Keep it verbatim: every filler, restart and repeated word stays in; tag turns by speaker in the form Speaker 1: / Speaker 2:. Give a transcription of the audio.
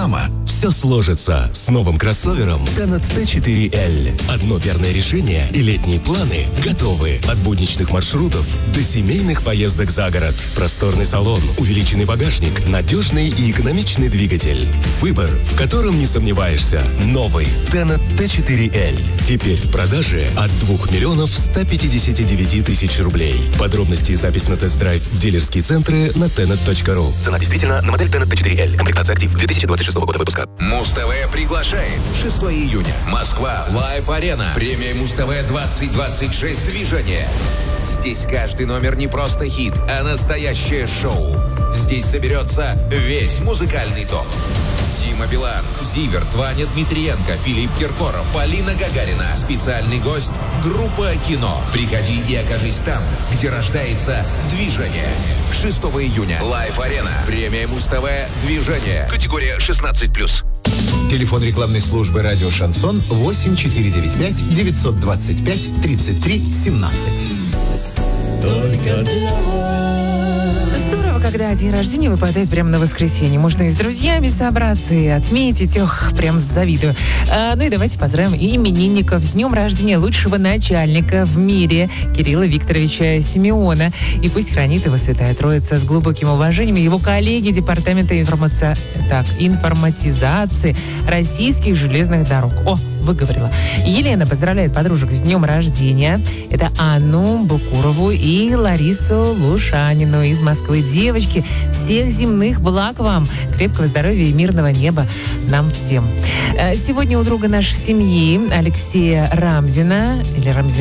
Speaker 1: мама.
Speaker 2: Все сложится с новым кроссовером Tenet ти четыре эл. Одно верное решение и летние планы готовы. От будничных маршрутов до семейных поездок за город. Просторный салон, увеличенный багажник, надежный и экономичный двигатель. Выбор, в котором не сомневаешься. Новый Tenet ти четыре эл. Теперь в продаже от двух миллионов ста пятидесяти девяти тысяч рублей. Подробности и запись на тест-драйв в дилерские центры на tenet точка ру. Цена действительно на модель Tenet ти четыре эл. Комплектация «Актив» две тысячи двадцать шестого года выпуска.
Speaker 3: Муз-ТВ приглашает. шестого июня. Москва. Лайв-арена. Премия Муз-ТВ двадцать двадцать шесть движение. Здесь каждый номер не просто хит, а настоящее шоу. Здесь соберется весь музыкальный топ. Дима Билан, Зиверт, Ваня Дмитриенко, Филипп Киркоров, Полина Гагарина. Специальный гость – группа «Кино». Приходи и окажись там, где рождается движение. шестого июня. Лайв-арена. Премия Муз-ТВ «Движение». Категория шестнадцать плюс.
Speaker 4: Телефон рекламной службы «Радио Шансон» восемь четыре девять пять девятьсот двадцать пять тридцать три семнадцать.
Speaker 5: Только для Здорово, когда день рождения выпадает прямо на воскресенье. Можно и с друзьями собраться, и отметить. Ох, прям завидую. А, ну и давайте поздравим и именинников с днем рождения лучшего начальника в мире Кирилла Викторовича Симеона. И пусть хранит его Святая Троица с глубоким уважением его коллеги Департамента информаци... так, информатизации российских железных дорог. О, выговорила. Елена поздравляет подружек с днем рождения. Это Анну Букурову и Ларису Лушанину из Москвы. Девочки, всех земных благ вам, крепкого здоровья и мирного неба нам всем. Сегодня у друга нашей семьи Алексея Рамзина, или Рамзина,